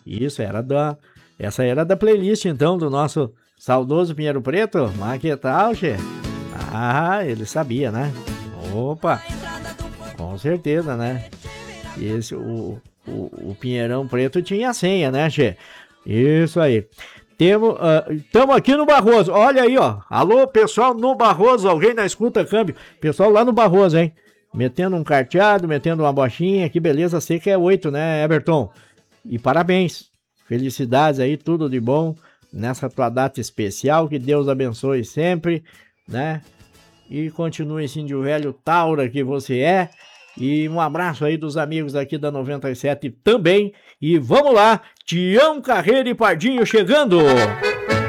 Isso, essa era da playlist, então, do nosso saudoso Pinheiro Preto. Mas que tal, che? Ah, ele sabia, né? Opa, com certeza, né? O Pinheirão Preto tinha a senha, né, che? Isso aí. Estamos aqui no Barroso. Olha aí, ó. Alô, pessoal no Barroso. Alguém na escuta câmbio? Pessoal lá no Barroso, hein? Metendo um carteado, metendo uma bochinha. Que beleza, sei que é 8, né, Everton? E parabéns. Felicidades aí, tudo de bom nessa tua data especial. Que Deus abençoe sempre, né? E continue assim de velho Taura que você é. E um abraço aí dos amigos aqui da 97 também. E vamos lá, Tião Carreiro e Pardinho chegando.